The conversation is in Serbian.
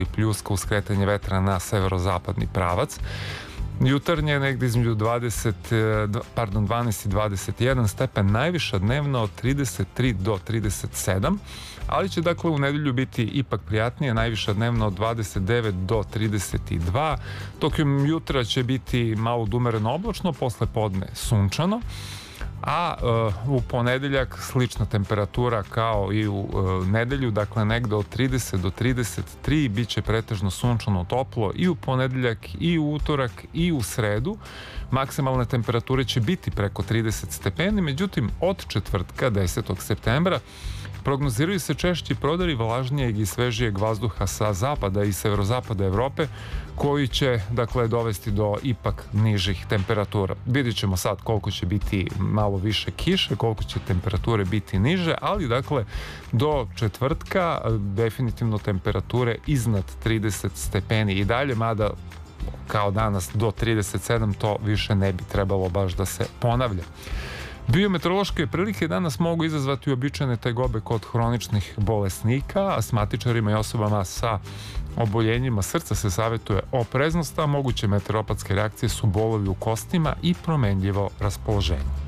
pljuska uz kretanje vetra na severozapadni pravac. Jutarnje je negdje između 12 i 21 stepen, najviša dnevno od 33 do 37, ali će dakle u nedelju biti ipak prijatnije, najviša dnevno od 29 do 32, tokom jutra će biti malo umereno oblačno, posle podne sunčano, a u ponedeljak slična temperatura kao i u nedelju, dakle negde od 30 do 33, bit će pretežno sunčano toplo i u ponedeljak i u utorak i u sredu. Maksimalne temperature će biti preko 30 stepeni, međutim od četvrtka 10. septembra prognoziraju se češći prodori vlažnijeg i svežijeg vazduha sa zapada i severozapada Evrope, koji će dakle dovesti do ipak nižih temperatura. Vidjet ćemo sad koliko će biti malo više kiše, koliko će temperature biti niže, ali dakle do četvrtka definitivno temperature iznad 30 stepeni i dalje, mada kao danas do 37 to više ne bi trebalo baš da se ponavlja. Biometeorološke prilike danas mogu izazvati uobičajene tegobe kod hroničnih bolesnika, astmatičarima i osobama sa oboljenjima srca se savjetuje opreznost, a moguće meteoropatske reakcije su bolovi u kostima i promenljivo raspoloženje.